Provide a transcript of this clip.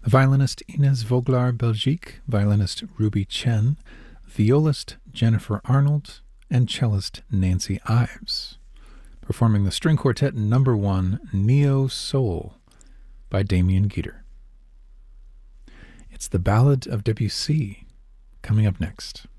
violinist Ines Voglar Belgique, violinist Ruby Chen, violist Jennifer Arnold, and cellist Nancy Ives, performing the string quartet number 1 Neo Soul by Damien Geter. It's the Ballad of Debussy coming up next.